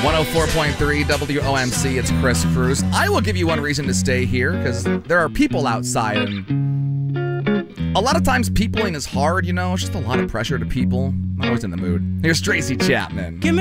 104.3 WOMC, it's Chris Cruz. I will give you one reason to stay here, because there are people outside, and a lot of times peopling is hard, you know? It's just a lot of pressure to people. I'm not always in the mood. Here's Tracy Chapman.